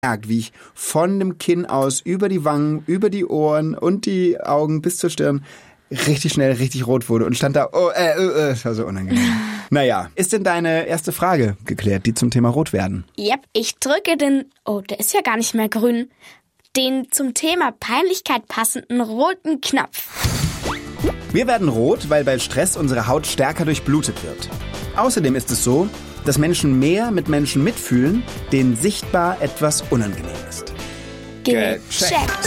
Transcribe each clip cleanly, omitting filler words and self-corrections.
gemerkt, wie ich von dem Kinn aus über die Wangen, über die Ohren und die Augen bis zur Stirn richtig schnell richtig rot wurde und stand da, das war so unangenehm. Naja, ist denn deine erste Frage geklärt, die zum Thema Rot werden? Yep, ich drücke der ist ja gar nicht mehr grün, den zum Thema Peinlichkeit passenden roten Knopf. Wir werden rot, weil bei Stress unsere Haut stärker durchblutet wird. Außerdem ist es so, dass Menschen mehr mit Menschen mitfühlen, denen sichtbar etwas unangenehm ist. Gecheckt.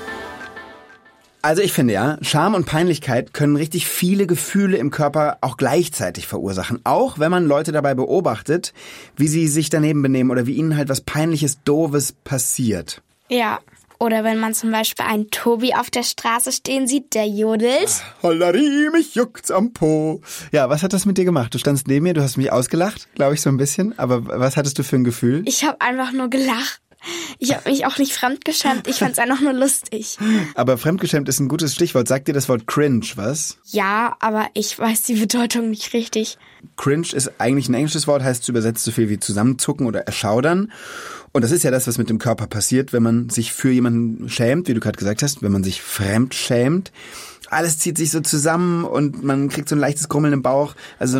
Also ich finde ja, Scham und Peinlichkeit können richtig viele Gefühle im Körper auch gleichzeitig verursachen. Auch wenn man Leute dabei beobachtet, wie sie sich daneben benehmen oder wie ihnen halt was Peinliches, Doofes passiert. Ja, oder wenn man zum Beispiel einen Tobi auf der Straße stehen sieht, der jodelt. Hollari, mich juckt's am Po. Ja, was hat das mit dir gemacht? Du standst neben mir, du hast mich ausgelacht, glaube ich, so ein bisschen. Aber was hattest du für ein Gefühl? Ich habe einfach nur gelacht. Ich habe mich auch nicht fremdgeschämt, ich fand's einfach nur lustig. Aber fremdgeschämt ist ein gutes Stichwort. Sagt dir das Wort cringe was? Ja, aber ich weiß die Bedeutung nicht richtig. Cringe ist eigentlich ein englisches Wort, heißt übersetzt so viel wie zusammenzucken oder erschaudern. Und das ist ja das, was mit dem Körper passiert, wenn man sich für jemanden schämt, wie du gerade gesagt hast, wenn man sich fremd schämt. Alles zieht sich so zusammen und man kriegt so ein leichtes Grummeln im Bauch. Also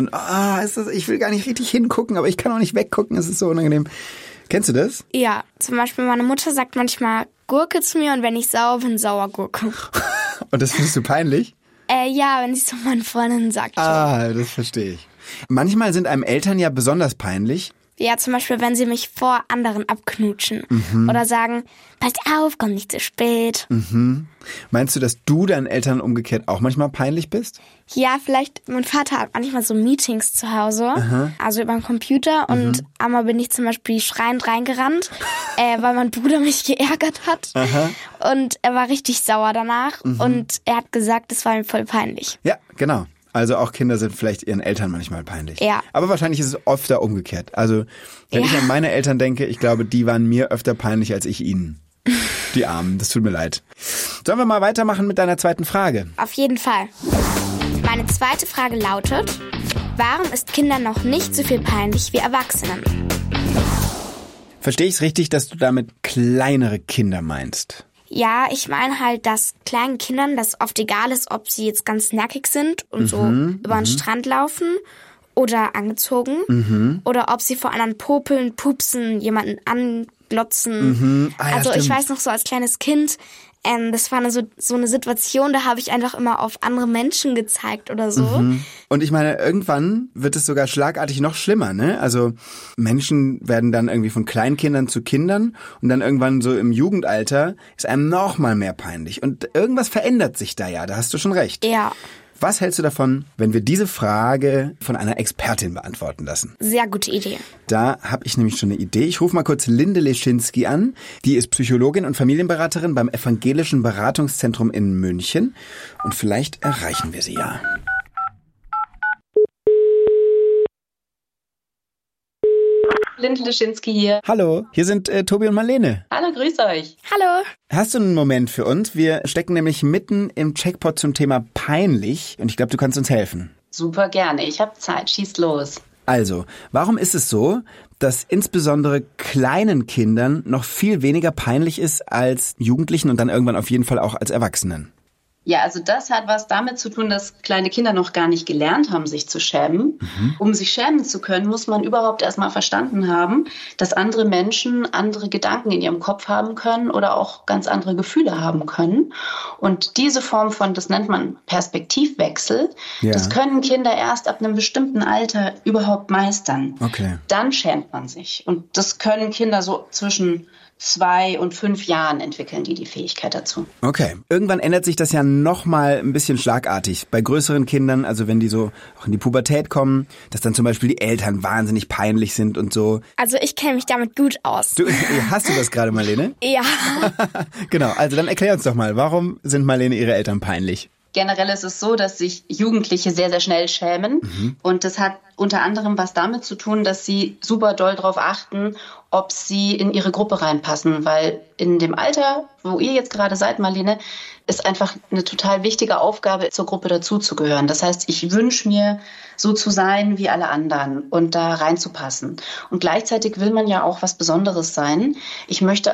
ich will gar nicht richtig hingucken, aber ich kann auch nicht weggucken, es ist so unangenehm. Kennst du das? Ja, zum Beispiel meine Mutter sagt manchmal Gurke zu mir und wenn ich sauer bin, Sauergurke. Und das findest du peinlich? Ja, wenn sie es zu meinen Freundinnen sagt. Ah, das verstehe ich. Manchmal sind einem Eltern ja besonders peinlich. Ja, zum Beispiel, wenn sie mich vor anderen abknutschen. Oder sagen, pass auf, komm nicht zu spät. Meinst du, dass du deinen Eltern umgekehrt auch manchmal peinlich bist? Ja, vielleicht, mein Vater hat manchmal so Meetings zu Hause, also über den Computer. Und einmal bin ich zum Beispiel schreiend reingerannt, weil mein Bruder mich geärgert hat. Und er war richtig sauer danach. Und er hat gesagt, es war ihm voll peinlich. Ja, genau. Also auch Kinder sind vielleicht ihren Eltern manchmal peinlich. Ja. Aber wahrscheinlich ist es öfter umgekehrt. Also wenn ich an meine Eltern denke, ich glaube, die waren mir öfter peinlich als ich ihnen. Die Armen, das tut mir leid. Sollen wir mal weitermachen mit deiner zweiten Frage? Auf jeden Fall. Meine zweite Frage lautet, warum ist Kindern noch nicht so viel peinlich wie Erwachsenen? Verstehe ich es richtig, dass du damit kleinere Kinder meinst? Ja, ich meine halt, dass kleinen Kindern das oft egal ist, ob sie jetzt ganz nackig sind und so über den Strand laufen oder angezogen oder ob sie vor anderen popeln, pupsen, jemanden anglotzen. Also ich weiß noch so als kleines Kind, das war so eine Situation, da habe ich einfach immer auf andere Menschen gezeigt oder so. Und ich meine, irgendwann wird es sogar schlagartig noch schlimmer, ne? Also Menschen werden dann irgendwie von Kleinkindern zu Kindern und dann irgendwann so im Jugendalter ist einem noch mal mehr peinlich. Und irgendwas verändert sich da ja, da hast du schon recht. Ja. Was hältst du davon, wenn wir diese Frage von einer Expertin beantworten lassen? Sehr gute Idee. Da habe ich nämlich schon eine Idee. Ich rufe mal kurz Linde Leschinski an. Die ist Psychologin und Familienberaterin beim Evangelischen Beratungszentrum in München. Und vielleicht erreichen wir sie ja. Linde Leschinski hier. Hallo, hier sind Tobi und Marlene. Hallo, grüß euch. Hallo. Hast du einen Moment für uns? Wir stecken nämlich mitten im Checkpot zum Thema peinlich und ich glaube, du kannst uns helfen. Super gerne, ich habe Zeit, schießt los. Also, warum ist es so, dass insbesondere kleinen Kindern noch viel weniger peinlich ist als Jugendlichen und dann irgendwann auf jeden Fall auch als Erwachsenen? Ja, also das hat was damit zu tun, dass kleine Kinder noch gar nicht gelernt haben, sich zu schämen. Um sich schämen zu können, muss man überhaupt erstmal verstanden haben, dass andere Menschen andere Gedanken in ihrem Kopf haben können oder auch ganz andere Gefühle haben können. Und diese Form von, das nennt man Perspektivwechsel, das können Kinder erst ab einem bestimmten Alter überhaupt meistern. Okay. Dann schämt man sich. Und das können Kinder so zwischen 2 und 5 Jahren entwickeln die Fähigkeit dazu. Okay. Irgendwann ändert sich das ja nochmal ein bisschen schlagartig. Bei größeren Kindern, also wenn die so auch in die Pubertät kommen, dass dann zum Beispiel die Eltern wahnsinnig peinlich sind und so. Also ich kenne mich damit gut aus. Hast du das gerade, Marlene? Ja. Genau, also dann erklär uns doch mal, warum sind Marlene ihre Eltern peinlich? Generell ist es so, dass sich Jugendliche sehr, sehr schnell schämen. Und das hat unter anderem was damit zu tun, dass sie super doll darauf achten, ob sie in ihre Gruppe reinpassen. Weil in dem Alter, wo ihr jetzt gerade seid, Marlene, ist einfach eine total wichtige Aufgabe, zur Gruppe dazuzugehören. Das heißt, ich wünsche mir, so zu sein wie alle anderen und da reinzupassen. Und gleichzeitig will man ja auch was Besonderes sein. Ich möchte